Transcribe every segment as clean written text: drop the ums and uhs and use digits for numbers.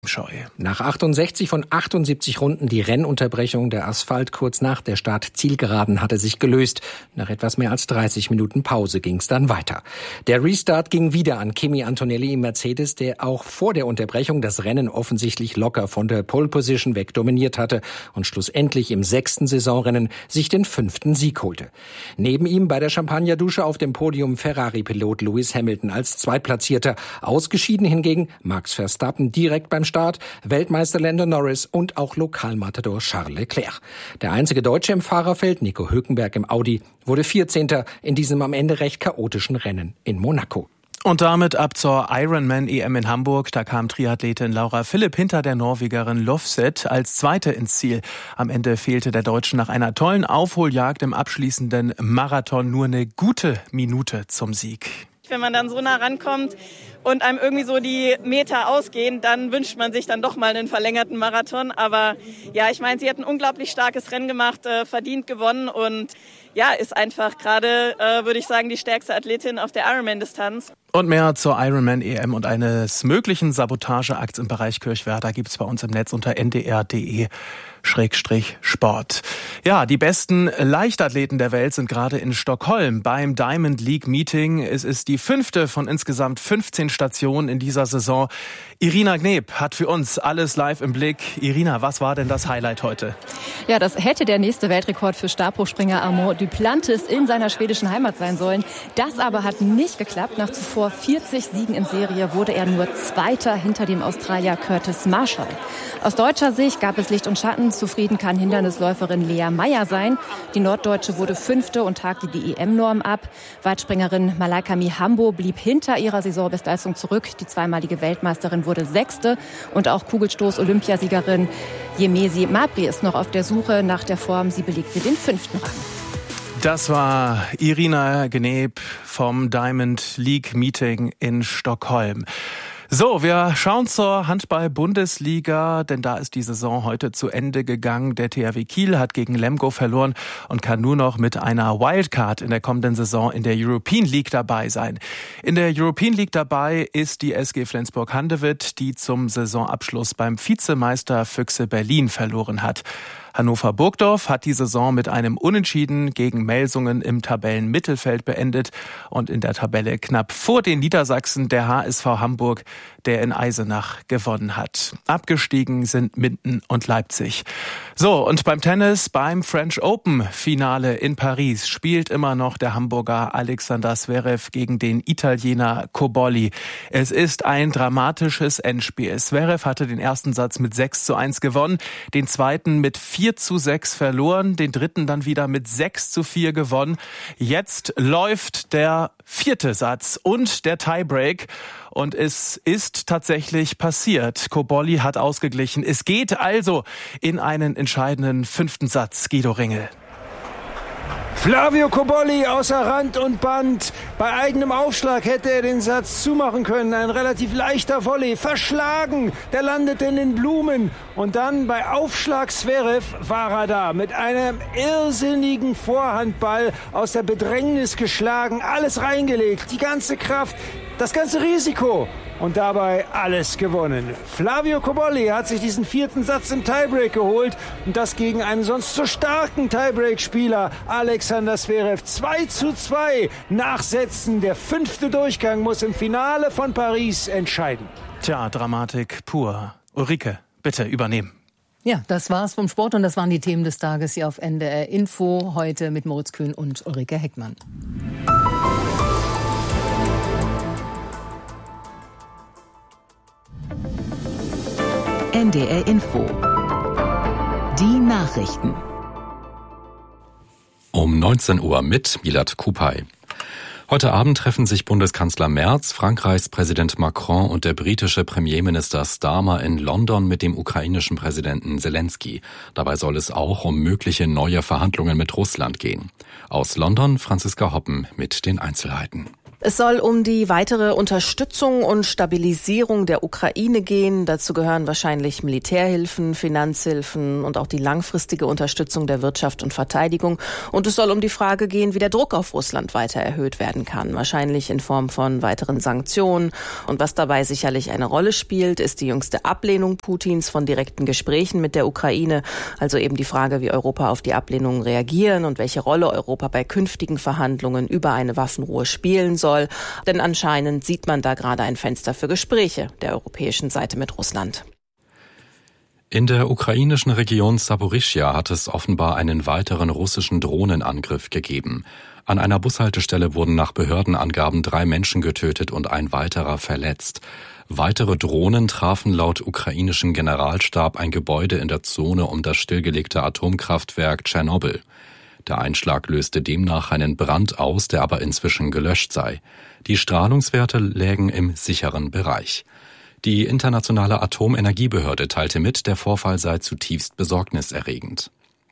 Scheu. Nach 68 von 78 Runden die Rennunterbrechung. Der Asphalt kurz nach der Start-Zielgeraden hatte sich gelöst. Nach etwas mehr als 30 Minuten Pause ging es dann weiter. Der Restart ging wieder an Kimi Antonelli im Mercedes, der auch vor der Unterbrechung das Rennen offensichtlich locker von der Pole Position weg dominiert hatte und schlussendlich im 6. Saisonrennen sich den 5. Sieg holte. Neben ihm bei der Champagnerdusche auf dem Podium Ferrari-Pilot Lewis Hamilton als Zweitplatzierter. Ausgeschieden hingegen Max Verstappen direkt beim Start, Weltmeister Lando Norris und auch Lokalmatador Charles Leclerc. Der einzige Deutsche im Fahrerfeld, Nico Hülkenberg im Audi, wurde 14. in diesem am Ende recht chaotischen Rennen in Monaco. Und damit ab zur Ironman-EM in Hamburg. Da kam Triathletin Laura Philipp hinter der Norwegerin Lofset als Zweite ins Ziel. Am Ende fehlte der Deutschen nach einer tollen Aufholjagd im abschließenden Marathon nur eine gute Minute zum Sieg. Wenn man dann so nah rankommt und einem irgendwie so die Meter ausgehen, dann wünscht man sich dann doch mal einen verlängerten Marathon. Aber ja, ich meine, sie hat ein unglaublich starkes Rennen gemacht, verdient gewonnen und ja, ist einfach gerade, würde ich sagen, die stärkste Athletin auf der Ironman-Distanz. Und mehr zur Ironman-EM und eines möglichen Sabotageakts im Bereich Kirchwerder gibt's bei uns im Netz unter ndr.de/sport. Ja, die besten Leichtathleten der Welt sind gerade in Stockholm beim Diamond League Meeting. Es ist die 5. von insgesamt 15 Stationen in dieser Saison. Irina Gneb hat für uns alles live im Blick. Irina, was war denn das Highlight heute? Ja, das hätte der nächste Weltrekord für Stabhochspringer Armand Duplantis in seiner schwedischen Heimat sein sollen. Das aber hat nicht geklappt. Nach zuvor 40 Siegen in Serie wurde er nur Zweiter hinter dem Australier Curtis Marshall. Aus deutscher Sicht gab es Licht und Schatten. Zufrieden kann Hindernisläuferin Lea Meyer sein. Die Norddeutsche wurde 5. und hakte die EM-Norm ab. Weitspringerin Malaika Mihambo blieb hinter ihrer Saisonbestleistung zurück. Die zweimalige Weltmeisterin wurde 6. Und auch Kugelstoß-Olympiasiegerin Yemesi Mabry ist noch auf der Suche nach der Form. Sie belegte den 5. Rang. Das war Irina Gneb vom Diamond League Meeting in Stockholm. So, wir schauen zur Handball-Bundesliga, denn da ist die Saison heute zu Ende gegangen. Der THW Kiel hat gegen Lemgo verloren und kann nur noch mit einer Wildcard in der kommenden Saison in der European League dabei sein. In der European League dabei ist die SG Flensburg-Handewitt, die zum Saisonabschluss beim Vizemeister Füchse Berlin verloren hat. Hannover-Burgdorf hat die Saison mit einem Unentschieden gegen Melsungen im Tabellenmittelfeld beendet und in der Tabelle knapp vor den Niedersachsen der HSV Hamburg, der in Eisenach gewonnen hat. Abgestiegen sind Minden und Leipzig. So, und beim Tennis, beim French Open Finale in Paris spielt immer noch der Hamburger Alexander Zverev gegen den Italiener Cobolli. Es ist ein dramatisches Endspiel. Zverev hatte den ersten Satz mit 6:1 gewonnen, den zweiten mit 4:6 verloren, den dritten dann wieder mit 6:4 gewonnen. Jetzt läuft der 4. Satz und der Tiebreak. Und es ist tatsächlich passiert. Cobolli hat ausgeglichen. Es geht also in einen entscheidenden 5. Satz. Guido Ringel. Flavio Cobolli außer Rand und Band. Bei eigenem Aufschlag hätte er den Satz zumachen können. Ein relativ leichter Volley. Verschlagen. Der landet in den Blumen. Und dann bei Aufschlag Zverev war er da. Mit einem irrsinnigen Vorhandball aus der Bedrängnis geschlagen. Alles reingelegt. Die ganze Kraft. Das ganze Risiko. Und dabei alles gewonnen. Flavio Cobolli hat sich diesen 4. Satz im Tiebreak geholt. Und das gegen einen sonst so starken Tiebreak-Spieler Alexander Zverev. 2:2 Nachsetzen. Der 5. Durchgang muss im Finale von Paris entscheiden. Tja, Dramatik pur. Ulrike, bitte übernehmen. Ja, das war's vom Sport und das waren die Themen des Tages hier auf NDR Info. Heute mit Moritz Kühn und Ulrike Heckmann. NDR Info. Die Nachrichten. Um 19 Uhr mit Milad Kupay. Heute Abend treffen sich Bundeskanzler Merz, Frankreichs Präsident Macron und der britische Premierminister Starmer in London mit dem ukrainischen Präsidenten Zelensky. Dabei soll es auch um mögliche neue Verhandlungen mit Russland gehen. Aus London Franziska Hoppen mit den Einzelheiten. Es soll um die weitere Unterstützung und Stabilisierung der Ukraine gehen. Dazu gehören wahrscheinlich Militärhilfen, Finanzhilfen und auch die langfristige Unterstützung der Wirtschaft und Verteidigung. Und es soll um die Frage gehen, wie der Druck auf Russland weiter erhöht werden kann. Wahrscheinlich in Form von weiteren Sanktionen. Und was dabei sicherlich eine Rolle spielt, ist die jüngste Ablehnung Putins von direkten Gesprächen mit der Ukraine. Also eben die Frage, wie Europa auf die Ablehnung reagieren und welche Rolle Europa bei künftigen Verhandlungen über eine Waffenruhe spielen soll. Denn anscheinend sieht man da gerade ein Fenster für Gespräche der europäischen Seite mit Russland. In der ukrainischen Region Saporischschja hat es offenbar einen weiteren russischen Drohnenangriff gegeben. An einer Bushaltestelle wurden nach Behördenangaben 3 Menschen getötet und ein weiterer verletzt. Weitere Drohnen trafen laut ukrainischem Generalstab ein Gebäude in der Zone um das stillgelegte Atomkraftwerk Tschernobyl. Der Einschlag löste demnach einen Brand aus, der aber inzwischen gelöscht sei. Die Strahlungswerte lägen im sicheren Bereich. Die Internationale Atomenergiebehörde teilte mit, der Vorfall sei zutiefst besorgniserregend.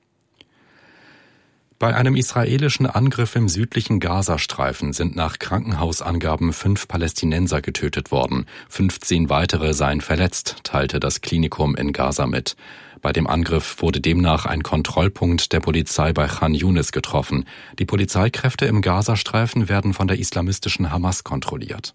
Bei einem israelischen Angriff im südlichen Gazastreifen sind nach Krankenhausangaben 5 Palästinenser getötet worden. 15 weitere seien verletzt, teilte das Klinikum in Gaza mit. Bei dem Angriff wurde demnach ein Kontrollpunkt der Polizei bei Khan Yunis getroffen. Die Polizeikräfte im Gazastreifen werden von der islamistischen Hamas kontrolliert.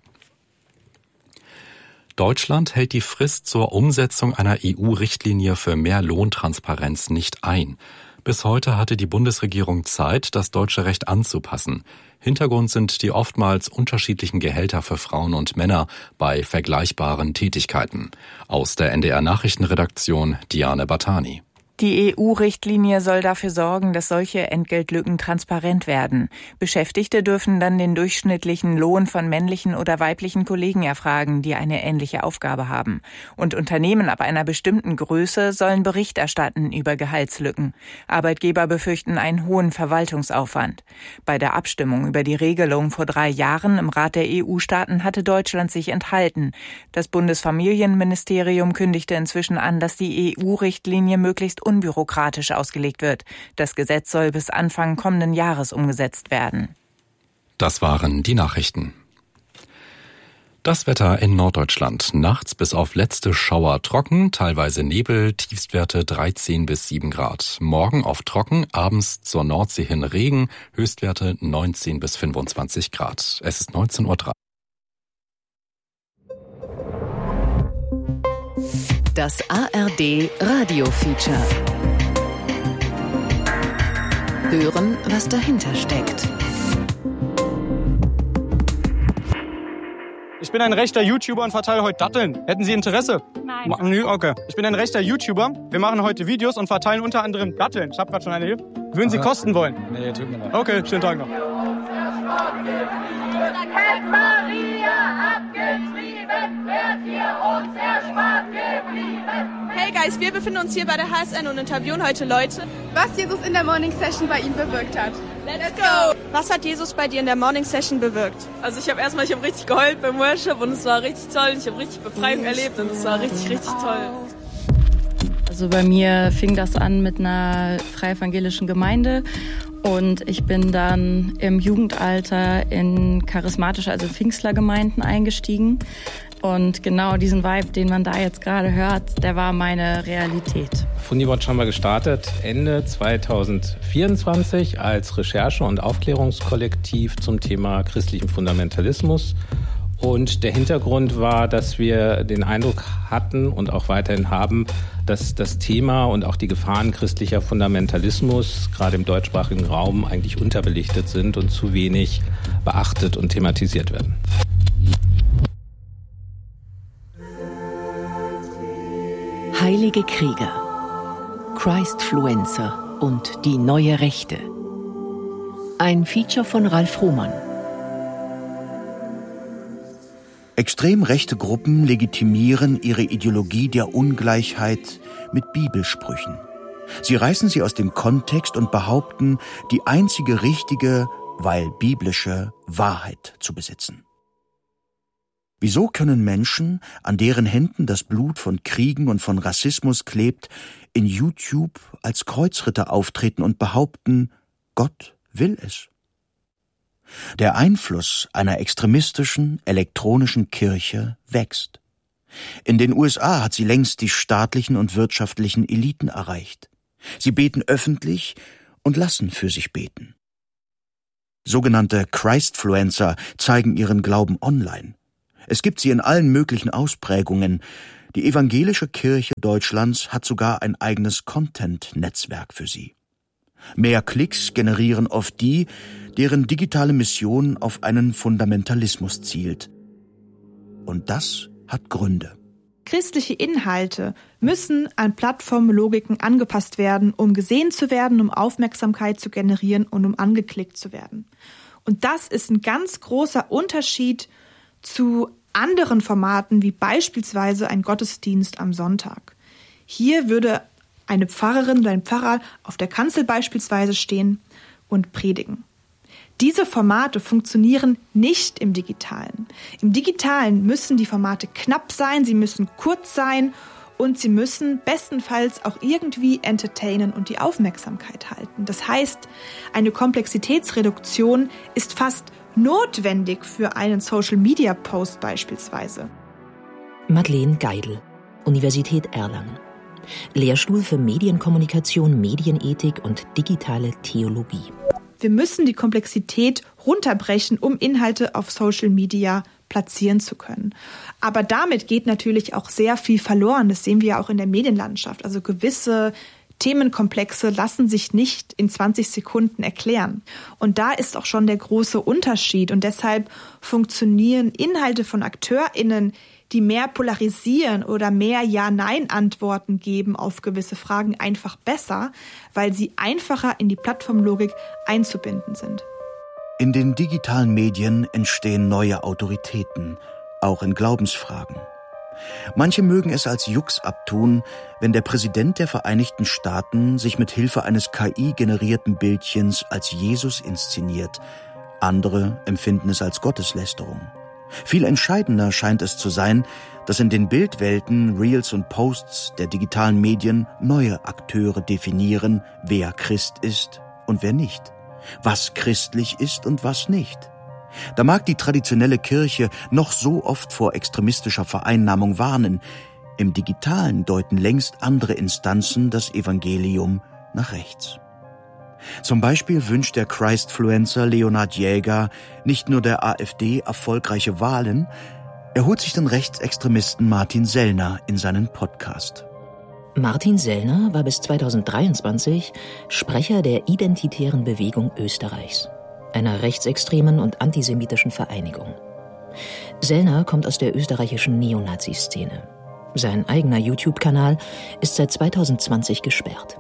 Deutschland hält die Frist zur Umsetzung einer EU-Richtlinie für mehr Lohntransparenz nicht ein. Bis heute hatte die Bundesregierung Zeit, das deutsche Recht anzupassen. Hintergrund sind die oftmals unterschiedlichen Gehälter für Frauen und Männer bei vergleichbaren Tätigkeiten. Aus der NDR-Nachrichtenredaktion Diane Batani. Die EU-Richtlinie soll dafür sorgen, dass solche Entgeltlücken transparent werden. Beschäftigte dürfen dann den durchschnittlichen Lohn von männlichen oder weiblichen Kollegen erfragen, die eine ähnliche Aufgabe haben. Und Unternehmen ab einer bestimmten Größe sollen Bericht erstatten über Gehaltslücken. Arbeitgeber befürchten einen hohen Verwaltungsaufwand. Bei der Abstimmung über die Regelung vor 3 Jahren im Rat der EU-Staaten hatte Deutschland sich enthalten. Das Bundesfamilienministerium kündigte inzwischen an, dass die EU-Richtlinie möglichst unbürokratisch ausgelegt wird. Das Gesetz soll bis Anfang kommenden Jahres umgesetzt werden. Das waren die Nachrichten. Das Wetter in Norddeutschland. Nachts bis auf letzte Schauer trocken, teilweise Nebel, Tiefstwerte 13 bis 7 Grad. Morgen oft trocken, abends zur Nordsee hin Regen, Höchstwerte 19 bis 25 Grad. Es ist 19:03 Uhr. Das ARD Radio-Feature. Hören, was dahinter steckt. Ich bin ein rechter YouTuber und verteile heute Datteln. Hätten Sie Interesse? Nein. Okay. Ich bin ein rechter YouTuber. Wir machen heute Videos und verteilen unter anderem Datteln. Ich habe gerade schon eine hier. Würden Sie kosten wollen? Nee, tut mir leid. Okay, schönen Tag noch. Hey Guys, wir befinden uns hier bei der HSN und interviewen heute Leute, was Jesus in der Morning Session bei ihnen bewirkt hat. Let's go! Was hat Jesus bei dir in der Morning Session bewirkt? Also ich habe richtig geheult beim Worship und es war richtig toll. Ich habe richtig Befreiung erlebt und es war richtig, richtig toll. Also bei mir fing das an mit einer freievangelischen Gemeinde und ich bin dann im Jugendalter in charismatische, also Pfingstlergemeinden eingestiegen. Und genau diesen Vibe, den man da jetzt gerade hört, der war meine Realität. Fundibot haben wir gestartet Ende 2024 als Recherche- und Aufklärungskollektiv zum Thema christlichen Fundamentalismus. Und der Hintergrund war, dass wir den Eindruck hatten und auch weiterhin haben, dass das Thema und auch die Gefahren christlicher Fundamentalismus gerade im deutschsprachigen Raum eigentlich unterbelichtet sind und zu wenig beachtet und thematisiert werden. Heilige Krieger, Christfluencer und die neue Rechte. Ein Feature von Ralf Rohmann. Extrem rechte Gruppen legitimieren ihre Ideologie der Ungleichheit mit Bibelsprüchen. Sie reißen sie aus dem Kontext und behaupten, die einzige richtige, weil biblische Wahrheit zu besitzen. Wieso können Menschen, an deren Händen das Blut von Kriegen und von Rassismus klebt, in YouTube als Kreuzritter auftreten und behaupten, Gott will es? Der Einfluss einer extremistischen, elektronischen Kirche wächst. In den USA hat sie längst die staatlichen und wirtschaftlichen Eliten erreicht. Sie beten öffentlich und lassen für sich beten. Sogenannte Christfluencer zeigen ihren Glauben online. Es gibt sie in allen möglichen Ausprägungen. Die evangelische Kirche Deutschlands hat sogar ein eigenes Content-Netzwerk für sie. Mehr Klicks generieren oft die, deren digitale Mission auf einen Fundamentalismus zielt. Und das hat Gründe. Christliche Inhalte müssen an Plattformlogiken angepasst werden, um gesehen zu werden, um Aufmerksamkeit zu generieren und um angeklickt zu werden. Und das ist ein ganz großer Unterschied zu anderen Formaten, wie beispielsweise ein Gottesdienst am Sonntag. Hier würde eine Pfarrerin oder ein Pfarrer auf der Kanzel beispielsweise stehen und predigen. Diese Formate funktionieren nicht im Digitalen. Im Digitalen müssen die Formate knapp sein, sie müssen kurz sein und sie müssen bestenfalls auch irgendwie entertainen und die Aufmerksamkeit halten. Das heißt, eine Komplexitätsreduktion ist fast notwendig für einen Social-Media-Post beispielsweise. Madeleine Geidel, Universität Erlangen. Lehrstuhl für Medienkommunikation, Medienethik und digitale Theologie. Wir müssen die Komplexität runterbrechen, um Inhalte auf Social Media platzieren zu können. Aber damit geht natürlich auch sehr viel verloren. Das sehen wir ja auch in der Medienlandschaft. Also gewisse Themenkomplexe lassen sich nicht in 20 Sekunden erklären. Und da ist auch schon der große Unterschied. Und deshalb funktionieren Inhalte von AkteurInnen, die mehr polarisieren oder mehr Ja-Nein-Antworten geben auf gewisse Fragen, einfach besser, weil sie einfacher in die Plattformlogik einzubinden sind. In den digitalen Medien entstehen neue Autoritäten, auch in Glaubensfragen. Manche mögen es als Jux abtun, wenn der Präsident der Vereinigten Staaten sich mit Hilfe eines KI-generierten Bildchens als Jesus inszeniert. Andere empfinden es als Gotteslästerung. Viel entscheidender scheint es zu sein, dass in den Bildwelten, Reels und Posts der digitalen Medien neue Akteure definieren, wer Christ ist und wer nicht, was christlich ist und was nicht. Da mag die traditionelle Kirche noch so oft vor extremistischer Vereinnahmung warnen, im Digitalen deuten längst andere Instanzen das Evangelium nach rechts. Zum Beispiel wünscht der Christfluencer Leonhard Jäger nicht nur der AfD erfolgreiche Wahlen, er holt sich den Rechtsextremisten Martin Sellner in seinen Podcast. Martin Sellner war bis 2023 Sprecher der Identitären Bewegung Österreichs, einer rechtsextremen und antisemitischen Vereinigung. Sellner kommt aus der österreichischen Neonazi-Szene. Sein eigener YouTube-Kanal ist seit 2020 gesperrt.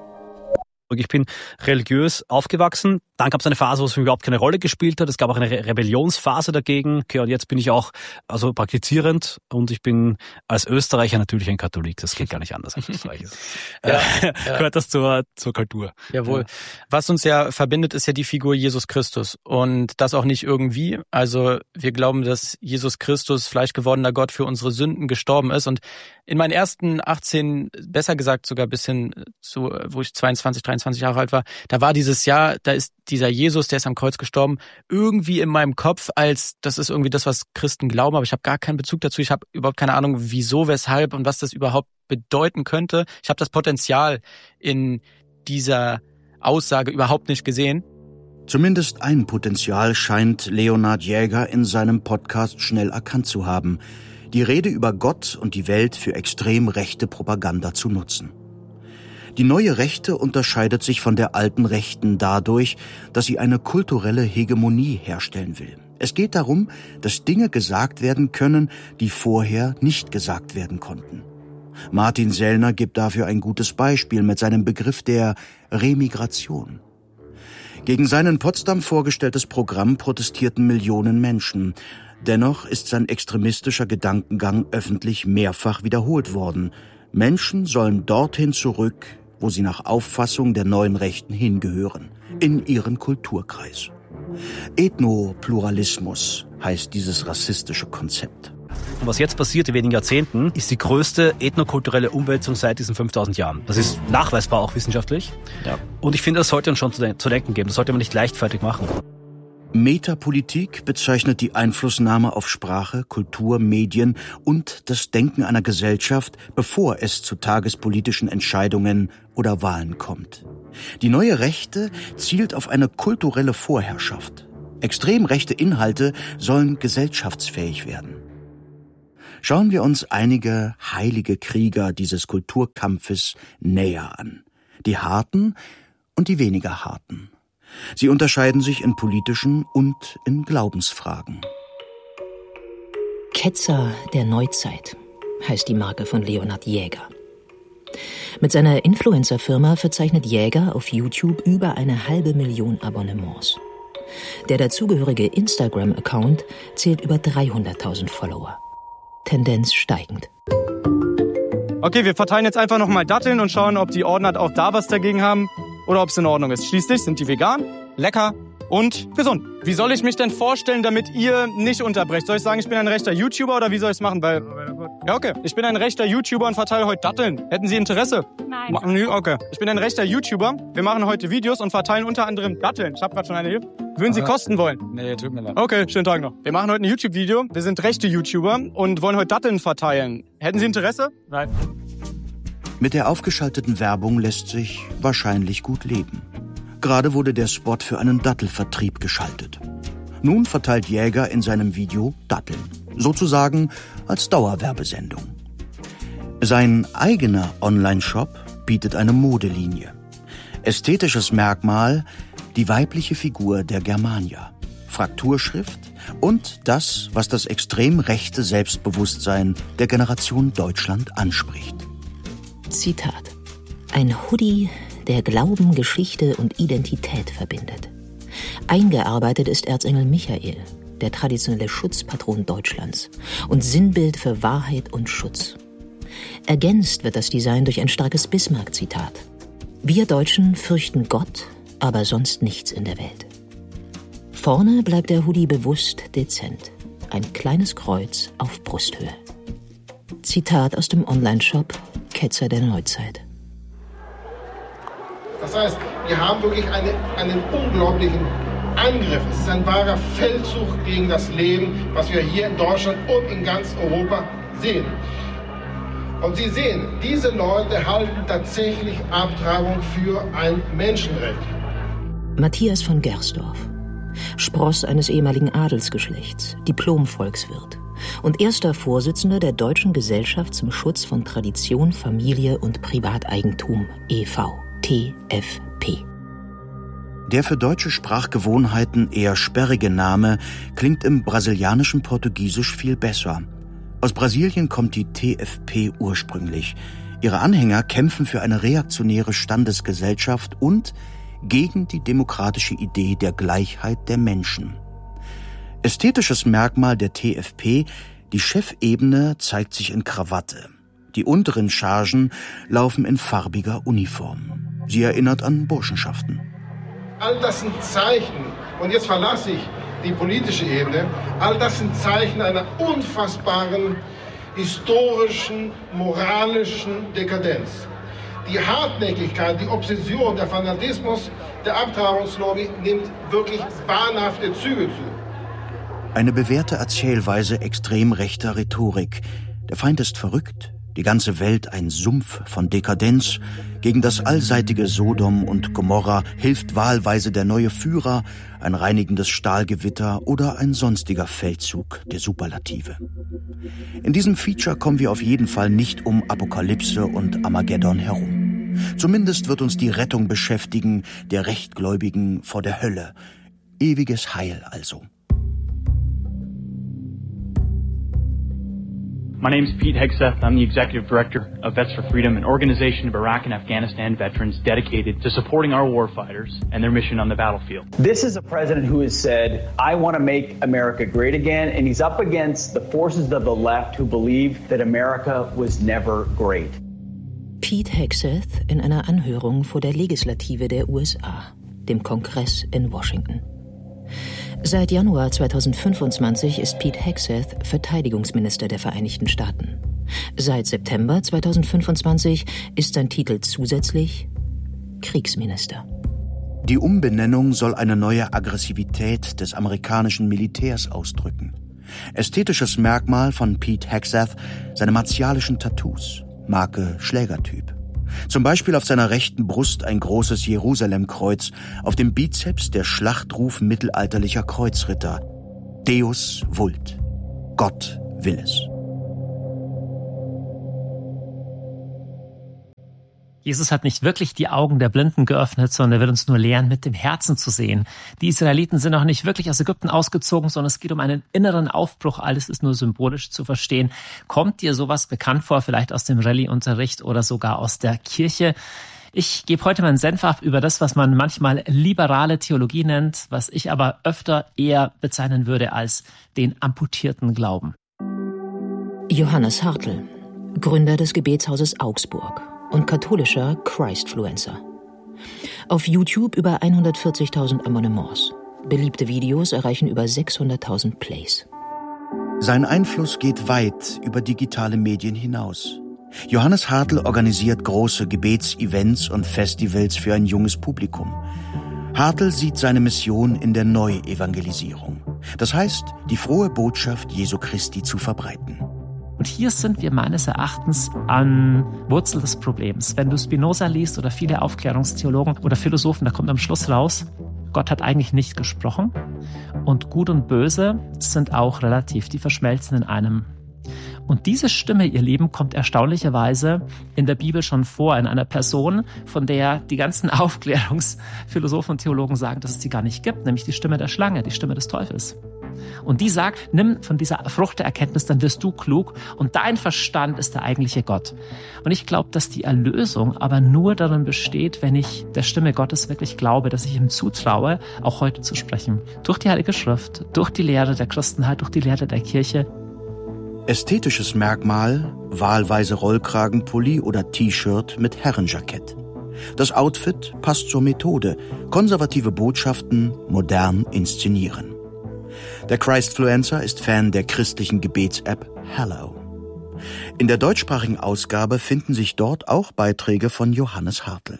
Ich bin religiös aufgewachsen. Dann gab es eine Phase, wo es für mich überhaupt keine Rolle gespielt hat. Es gab auch eine Rebellionsphase dagegen. Okay, und jetzt bin ich auch praktizierend und ich bin als Österreicher natürlich ein Katholik. Das geht gar nicht anders als Österreicher. Gehört das zur Kultur. Jawohl. Ja. Was uns ja verbindet, ist ja die Figur Jesus Christus. Und das auch nicht irgendwie. Also wir glauben, dass Jesus Christus, fleischgewordener Gott, für unsere Sünden gestorben ist. Und in meinen ersten 18, besser gesagt sogar bis hin zu, wo ich 22, 23 Jahre alt war, da war dieses Jahr, da ist dieser Jesus, der ist am Kreuz gestorben, irgendwie in meinem Kopf, als das ist irgendwie das, was Christen glauben, aber ich habe gar keinen Bezug dazu. Ich habe überhaupt keine Ahnung, wieso, weshalb und was das überhaupt bedeuten könnte. Ich habe das Potenzial in dieser Aussage überhaupt nicht gesehen. Zumindest ein Potenzial scheint Leonhard Jäger in seinem Podcast schnell erkannt zu haben: die Rede über Gott und die Welt für extrem rechte Propaganda zu nutzen. Die neue Rechte unterscheidet sich von der alten Rechten dadurch, dass sie eine kulturelle Hegemonie herstellen will. Es geht darum, dass Dinge gesagt werden können, die vorher nicht gesagt werden konnten. Martin Sellner gibt dafür ein gutes Beispiel mit seinem Begriff der Remigration. Gegen sein in Potsdam vorgestelltes Programm protestierten Millionen Menschen. Dennoch ist sein extremistischer Gedankengang öffentlich mehrfach wiederholt worden. Menschen sollen dorthin zurück, wo sie nach Auffassung der neuen Rechten hingehören, in ihren Kulturkreis. Ethnopluralismus heißt dieses rassistische Konzept. Und was jetzt passiert in wenigen Jahrzehnten, ist die größte ethnokulturelle Umwälzung seit diesen 5000 Jahren. Das ist nachweisbar auch wissenschaftlich. Ja. Und ich finde, das sollte uns schon zu denken geben. Das sollte man nicht leichtfertig machen. Metapolitik bezeichnet die Einflussnahme auf Sprache, Kultur, Medien und das Denken einer Gesellschaft, bevor es zu tagespolitischen Entscheidungen oder Wahlen kommt. Die neue Rechte zielt auf eine kulturelle Vorherrschaft. Extrem rechte Inhalte sollen gesellschaftsfähig werden. Schauen wir uns einige heilige Krieger dieses Kulturkampfes näher an. Die Harten und die weniger Harten. Sie unterscheiden sich in politischen und in Glaubensfragen. Ketzer der Neuzeit heißt die Marke von Leonhard Jäger. Mit seiner Influencer-Firma verzeichnet Jäger auf YouTube über 500.000 Abonnements. Der dazugehörige Instagram-Account zählt über 300.000 Follower. Tendenz steigend. Okay, wir verteilen jetzt einfach nochmal Datteln und schauen, ob die Ordner auch da was dagegen haben oder ob es in Ordnung ist. Schließlich sind die vegan, lecker und gesund. Wie soll ich mich denn vorstellen, damit ihr nicht unterbrecht? Soll ich sagen, ich bin ein rechter YouTuber oder wie soll ich es machen? Weil, ja, okay. Ich bin ein rechter YouTuber und verteile heute Datteln. Hätten Sie Interesse? Nein. Okay. Ich bin ein rechter YouTuber. Wir machen heute Videos und verteilen unter anderem Datteln. Ich habe gerade schon eine hier. Würden Sie kosten wollen? Nee, tut mir leid. Okay, schönen Tag noch. Wir machen heute ein YouTube-Video. Wir sind rechte YouTuber und wollen heute Datteln verteilen. Hätten Sie Interesse? Nein. Mit der aufgeschalteten Werbung lässt sich wahrscheinlich gut leben. Gerade wurde der Spot für einen Dattelvertrieb geschaltet. Nun verteilt Jäger in seinem Video Datteln, sozusagen als Dauerwerbesendung. Sein eigener Online-Shop bietet eine Modelinie. Ästhetisches Merkmal: die weibliche Figur der Germania, Frakturschrift und das, was das extrem rechte Selbstbewusstsein der Generation Deutschland anspricht. Zitat: Ein Hoodie, der Glauben, Geschichte und Identität verbindet. Eingearbeitet ist Erzengel Michael, der traditionelle Schutzpatron Deutschlands und Sinnbild für Wahrheit und Schutz. Ergänzt wird das Design durch ein starkes Bismarck-Zitat: Wir Deutschen fürchten Gott, aber sonst nichts in der Welt. Vorne bleibt der Hoodie bewusst dezent. Ein kleines Kreuz auf Brusthöhe. Zitat aus dem Online-Shop Ketzer der Neuzeit. Das heißt, wir haben wirklich einen unglaublichen Angriff. Es ist ein wahrer Feldzug gegen das Leben, was wir hier in Deutschland und in ganz Europa sehen. Und Sie sehen, diese Leute halten tatsächlich Abtreibung für ein Menschenrecht. Matthias von Gersdorf, Spross eines ehemaligen Adelsgeschlechts, Diplom-Volkswirt und erster Vorsitzender der Deutschen Gesellschaft zum Schutz von Tradition, Familie und Privateigentum e.V., TFP. Der für deutsche Sprachgewohnheiten eher sperrige Name klingt im brasilianischen Portugiesisch viel besser. Aus Brasilien kommt die TFP ursprünglich. Ihre Anhänger kämpfen für eine reaktionäre Standesgesellschaft und gegen die demokratische Idee der Gleichheit der Menschen. Ästhetisches Merkmal der TFP: die Chefebene zeigt sich in Krawatte. Die unteren Chargen laufen in farbiger Uniform. Sie erinnert an Burschenschaften. All das sind Zeichen, und jetzt verlasse ich die politische Ebene, all das sind Zeichen einer unfassbaren historischen, moralischen Dekadenz. Die Hartnäckigkeit, die Obsession, der Fanatismus der Abtreibungslobby nimmt wirklich wahnhafte Züge zu. Eine bewährte Erzählweise extrem rechter Rhetorik. Der Feind ist verrückt, die ganze Welt ein Sumpf von Dekadenz. Gegen das allseitige Sodom und Gomorra hilft wahlweise der neue Führer, ein reinigendes Stahlgewitter oder ein sonstiger Feldzug der Superlative. In diesem Feature kommen wir auf jeden Fall nicht um Apokalypse und Armageddon herum. Zumindest wird uns die Rettung beschäftigen, der Rechtgläubigen vor der Hölle. Ewiges Heil also. My name is Pete Hegseth. I'm the Executive Director of Vets for Freedom, an organization of Iraq and Afghanistan veterans dedicated to supporting our warfighters and their mission on the battlefield. This is a president who has said, I want to make America great again, and he's up against the forces of the left who believe that America was never great. Pete Hegseth in einer Anhörung vor der Legislative der USA, dem Kongress in Washington. Seit Januar 2025 ist Pete Hegseth Verteidigungsminister der Vereinigten Staaten. Seit September 2025 ist sein Titel zusätzlich Kriegsminister. Die Umbenennung soll eine neue Aggressivität des amerikanischen Militärs ausdrücken. Ästhetisches Merkmal von Pete Hegseth, seine martialischen Tattoos, Marke Schlägertyp. Zum Beispiel auf seiner rechten Brust ein großes Jerusalemkreuz, auf dem Bizeps der Schlachtruf mittelalterlicher Kreuzritter. Deus vult. Gott will es. Jesus hat nicht wirklich die Augen der Blinden geöffnet, sondern er will uns nur lehren, mit dem Herzen zu sehen. Die Israeliten sind noch nicht wirklich aus Ägypten ausgezogen, sondern es geht um einen inneren Aufbruch. Alles ist nur symbolisch zu verstehen. Kommt dir sowas bekannt vor, vielleicht aus dem Rallye-Unterricht oder sogar aus der Kirche? Ich gebe heute meinen Senf ab über das, was man manchmal liberale Theologie nennt, was ich aber öfter eher bezeichnen würde als den amputierten Glauben. Johannes Hartl, Gründer des Gebetshauses Augsburg und katholischer Christfluencer. Auf YouTube über 140.000 Abonnements. Beliebte Videos erreichen über 600.000 Plays. Sein Einfluss geht weit über digitale Medien hinaus. Johannes Hartl organisiert große Gebetsevents und Festivals für ein junges Publikum. Hartl sieht seine Mission in der Neuevangelisierung. Das heißt, die frohe Botschaft Jesu Christi zu verbreiten. Und hier sind wir meines Erachtens an Wurzel des Problems. Wenn du Spinoza liest oder viele Aufklärungstheologen oder Philosophen, da kommt am Schluss raus, Gott hat eigentlich nicht gesprochen. Und Gut und Böse sind auch relativ, die verschmelzen in einem. Und diese Stimme, ihr Lieben, kommt erstaunlicherweise in der Bibel schon vor, in einer Person, von der die ganzen Aufklärungsphilosophen und Theologen sagen, dass es sie gar nicht gibt, nämlich die Stimme der Schlange, die Stimme des Teufels. Und die sagt, nimm von dieser Frucht der Erkenntnis, dann wirst du klug und dein Verstand ist der eigentliche Gott. Und ich glaube, dass die Erlösung aber nur darin besteht, wenn ich der Stimme Gottes wirklich glaube, dass ich ihm zutraue, auch heute zu sprechen. Durch die Heilige Schrift, durch die Lehre der Christenheit, durch die Lehre der Kirche. Ästhetisches Merkmal, wahlweise Rollkragenpulli oder T-Shirt mit Herrenjackett. Das Outfit passt zur Methode, konservative Botschaften modern inszenieren. Der Christfluencer ist Fan der christlichen Gebets-App Hallow. In der deutschsprachigen Ausgabe finden sich dort auch Beiträge von Johannes Hartl.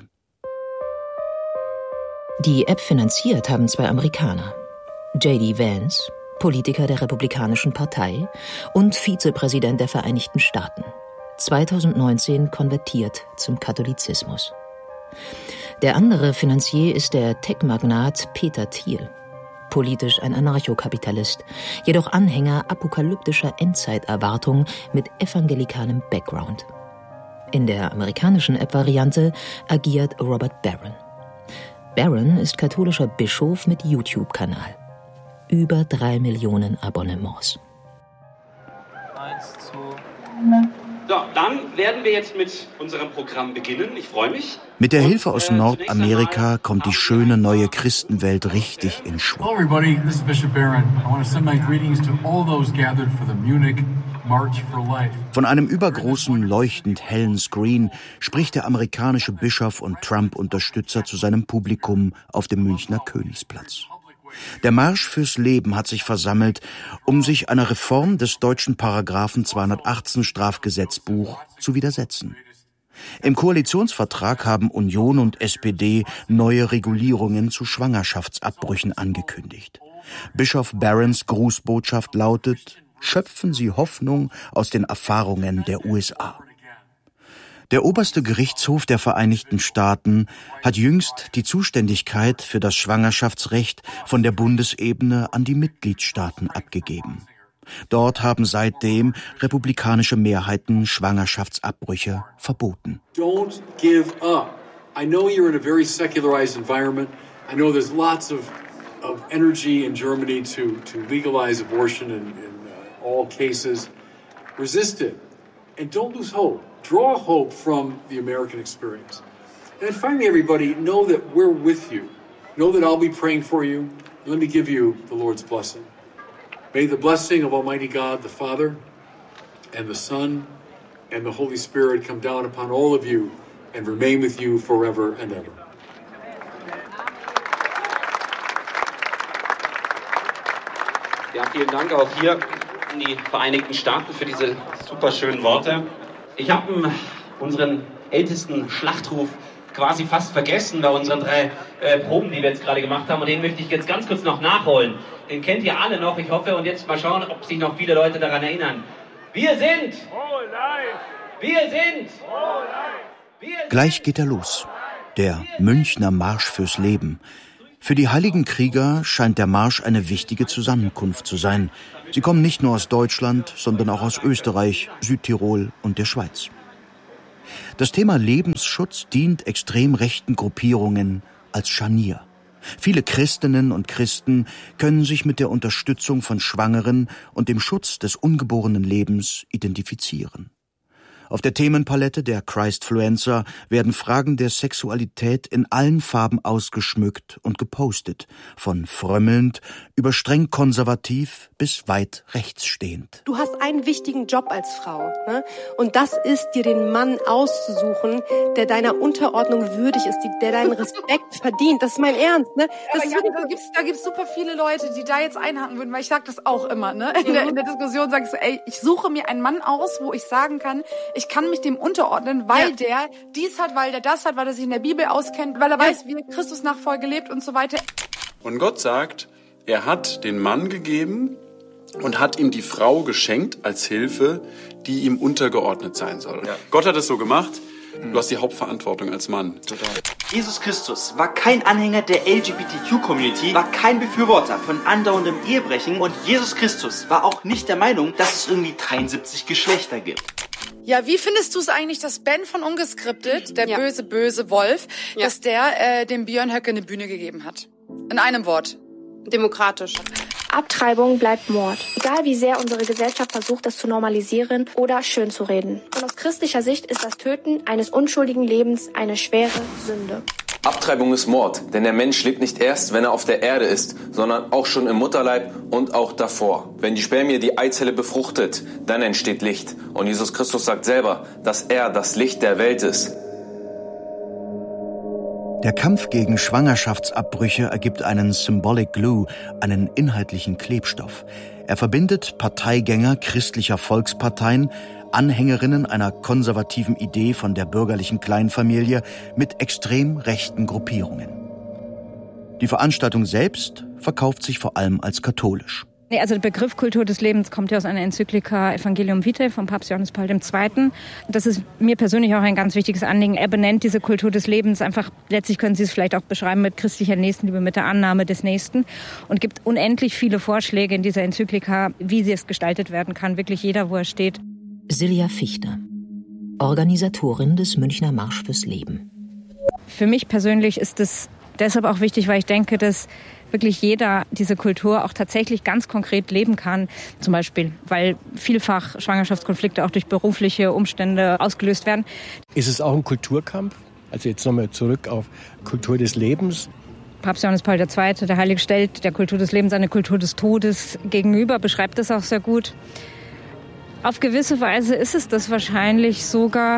Die App finanziert haben 2 Amerikaner. J.D. Vance, Politiker der Republikanischen Partei und Vizepräsident der Vereinigten Staaten. 2019 konvertiert zum Katholizismus. Der andere Finanzier ist der Tech-Magnat Peter Thiel. Politisch ein Anarchokapitalist, jedoch Anhänger apokalyptischer Endzeiterwartung mit evangelikalem Background. In der amerikanischen App-Variante agiert Robert Barron. Barron ist katholischer Bischof mit YouTube-Kanal. Über 3 Millionen Abonnements. So, dann werden wir jetzt mit unserem Programm beginnen. Ich freue mich. Mit der Hilfe aus Nordamerika kommt die schöne neue Christenwelt richtig in Schwung. Hello everybody, this is Bishop Barron. I want to send my greetings to all those gathered for the Munich March for Life. Von einem übergroßen, leuchtend hellen Screen spricht der amerikanische Bischof und Trump-Unterstützer zu seinem Publikum auf dem Münchner Königsplatz. Der Marsch fürs Leben hat sich versammelt, um sich einer Reform des deutschen Paragraphen 218 Strafgesetzbuch zu widersetzen. Im Koalitionsvertrag haben Union und SPD neue Regulierungen zu Schwangerschaftsabbrüchen angekündigt. Bischof Barrons Grußbotschaft lautet: Schöpfen Sie Hoffnung aus den Erfahrungen der USA. Der oberste Gerichtshof der Vereinigten Staaten hat jüngst die Zuständigkeit für das Schwangerschaftsrecht von der Bundesebene an die Mitgliedstaaten abgegeben. Dort haben seitdem republikanische Mehrheiten Schwangerschaftsabbrüche verboten. Don't give up. I know you're in a very secularized environment. I know there's lots of energy in Germany to legalize abortion in all cases. Resist it and don't lose hope. Draw hope from the American experience. And finally, everybody, know that we're with you. Know that I'll be praying for you. Let me give you the Lord's blessing. May the blessing of Almighty God, the Father, and the Son, and the Holy Spirit come down upon all of you and remain with you forever and ever. Ja, vielen Dank auch hier in die Vereinigten Staaten für diese super schönen Worte. Ich habe unseren ältesten Schlachtruf quasi fast vergessen bei unseren 3 Proben, die wir jetzt gerade gemacht haben. Und den möchte ich jetzt ganz kurz noch nachholen. Den kennt ihr alle noch, ich hoffe. Und jetzt mal schauen, ob sich noch viele Leute daran erinnern. Wir sind! Wir sind! Gleich geht er los. Der Münchner Marsch fürs Leben. Für die Heiligen Krieger scheint der Marsch eine wichtige Zusammenkunft zu sein. Sie kommen nicht nur aus Deutschland, sondern auch aus Österreich, Südtirol und der Schweiz. Das Thema Lebensschutz dient extrem rechten Gruppierungen als Scharnier. Viele Christinnen und Christen können sich mit der Unterstützung von Schwangeren und dem Schutz des ungeborenen Lebens identifizieren. Auf der Themenpalette der Christfluencer werden Fragen der Sexualität in allen Farben ausgeschmückt und gepostet, von frömmelnd über streng konservativ bis weit rechtsstehend. Du hast einen wichtigen Job als Frau, ne? Und das ist, dir den Mann auszusuchen, der deiner Unterordnung würdig ist, der deinen Respekt verdient. Das ist mein Ernst, ne? Aber ja, da gibt's super viele Leute, die da jetzt einhaken würden, weil ich sage das auch immer, ne? In der Diskussion sage ich so, ey, ich suche mir einen Mann aus, wo ich sagen kann, ich kann mich dem unterordnen, weil der dies hat, weil der das hat, weil er sich in der Bibel auskennt, weil er weiß, wie Christus Nachfolge lebt und so weiter. Und Gott sagt, er hat den Mann gegeben und hat ihm die Frau geschenkt als Hilfe, die ihm untergeordnet sein soll. Ja. Gott hat es so gemacht. Du hast die Hauptverantwortung als Mann. Total. Jesus Christus war kein Anhänger der LGBTQ-Community, war kein Befürworter von andauerndem Ehebrechen und Jesus Christus war auch nicht der Meinung, dass es irgendwie 73 Geschlechter gibt. Ja, wie findest du es eigentlich, dass Ben von Ungeskriptet, der böse Wolf, dass der dem Björn Höcke eine Bühne gegeben hat? In einem Wort. Demokratisch. Abtreibung bleibt Mord. Egal wie sehr unsere Gesellschaft versucht, das zu normalisieren oder schön zu reden. Und aus christlicher Sicht ist das Töten eines unschuldigen Lebens eine schwere Sünde. Abtreibung ist Mord, denn der Mensch lebt nicht erst, wenn er auf der Erde ist, sondern auch schon im Mutterleib und auch davor. Wenn die Spermie die Eizelle befruchtet, dann entsteht Licht. Und Jesus Christus sagt selber, dass er das Licht der Welt ist. Der Kampf gegen Schwangerschaftsabbrüche ergibt einen Symbolic Glue, einen inhaltlichen Klebstoff. Er verbindet Parteigänger christlicher Volksparteien, Anhängerinnen einer konservativen Idee von der bürgerlichen Kleinfamilie mit extrem rechten Gruppierungen. Die Veranstaltung selbst verkauft sich vor allem als katholisch. Also der Begriff Kultur des Lebens kommt ja aus einer Enzyklika Evangelium Vitae vom Papst Johannes Paul II. Das ist mir persönlich auch ein ganz wichtiges Anliegen. Er benennt diese Kultur des Lebens einfach, letztlich können Sie es vielleicht auch beschreiben mit christlicher Nächstenliebe, mit der Annahme des Nächsten und gibt unendlich viele Vorschläge in dieser Enzyklika, wie sie es gestaltet werden kann, wirklich jeder, wo er steht. Silja Fichter, Organisatorin des Münchner Marsch fürs Leben. Für mich persönlich ist es deshalb auch wichtig, weil ich denke, dass wirklich jeder diese Kultur auch tatsächlich ganz konkret leben kann. Zum Beispiel, weil vielfach Schwangerschaftskonflikte auch durch berufliche Umstände ausgelöst werden. Ist es auch ein Kulturkampf? Also jetzt nochmal zurück auf Kultur des Lebens. Papst Johannes Paul II., der Heilige, stellt der Kultur des Lebens eine Kultur des Todes gegenüber, beschreibt das auch sehr gut. Auf gewisse Weise ist es das wahrscheinlich sogar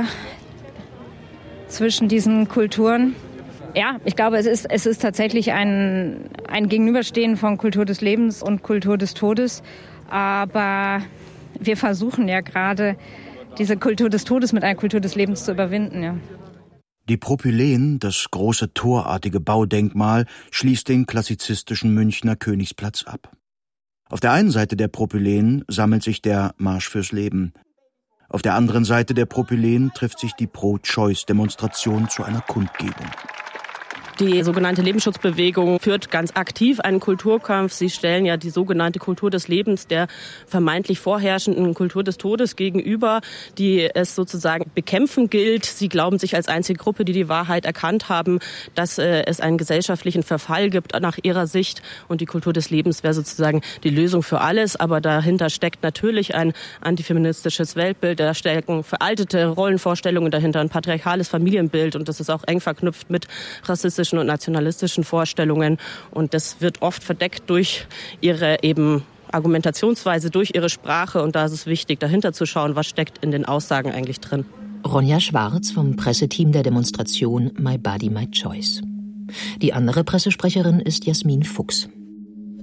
zwischen diesen Kulturen. Ja, ich glaube, es ist tatsächlich ein Gegenüberstehen von Kultur des Lebens und Kultur des Todes. Aber wir versuchen ja gerade, diese Kultur des Todes mit einer Kultur des Lebens zu überwinden. Ja. Die Propyläen, das große torartige Baudenkmal, schließt den klassizistischen Münchner Königsplatz ab. Auf der einen Seite der Propyläen sammelt sich der Marsch fürs Leben. Auf der anderen Seite der Propyläen trifft sich die Pro-Choice-Demonstration zu einer Kundgebung. Die sogenannte Lebensschutzbewegung führt ganz aktiv einen Kulturkampf. Sie stellen ja die sogenannte Kultur des Lebens der vermeintlich vorherrschenden Kultur des Todes gegenüber, die es sozusagen bekämpfen gilt. Sie glauben sich als einzige Gruppe, die die Wahrheit erkannt haben, dass es einen gesellschaftlichen Verfall gibt nach ihrer Sicht. Und die Kultur des Lebens wäre sozusagen die Lösung für alles. Aber dahinter steckt natürlich ein antifeministisches Weltbild. Da stecken veraltete Rollenvorstellungen dahinter, ein patriarchales Familienbild. Und das ist auch eng verknüpft mit rassistischen und nationalistischen Vorstellungen. Und das wird oft verdeckt durch ihre eben Argumentationsweise, durch ihre Sprache. Und da ist es wichtig, dahinter zu schauen, was steckt in den Aussagen eigentlich drin. Ronja Schwarz vom Presseteam der Demonstration My Body, My Choice. Die andere Pressesprecherin ist Jasmin Fuchs.